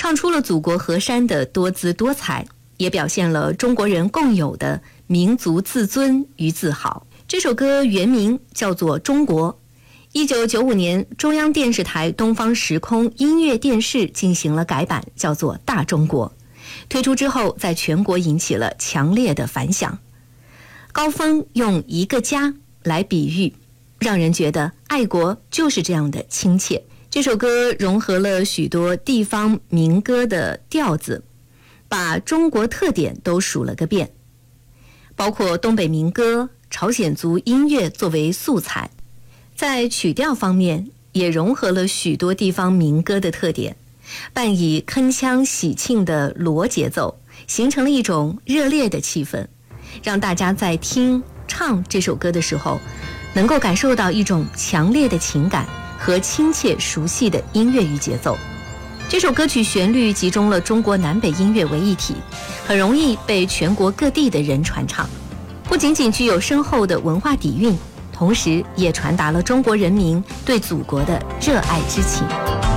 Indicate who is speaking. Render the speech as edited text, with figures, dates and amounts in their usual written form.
Speaker 1: 唱出了祖国河山的多姿多彩，也表现了中国人共有的民族自尊与自豪。这首歌原名叫做《中国》，1995年中央电视台东方时空音乐电视进行了改版，叫做《大中国》。推出之后，在全国引起了强烈的反响。高峰用一个家来比喻，让人觉得爱国就是这样的亲切。这首歌融合了许多地方民歌的调子，把中国特点都数了个遍，包括东北民歌、朝鲜族音乐作为素材。在曲调方面也融合了许多地方民歌的特点，伴以铿锵喜庆的锣节奏，形成了一种热烈的气氛，让大家在听唱这首歌的时候能够感受到一种强烈的情感和亲切熟悉的音乐与节奏。这首歌曲旋律集中了中国南北音乐为一体，很容易被全国各地的人传唱，不仅仅具有深厚的文化底蕴，同时也传达了中国人民对祖国的热爱之情。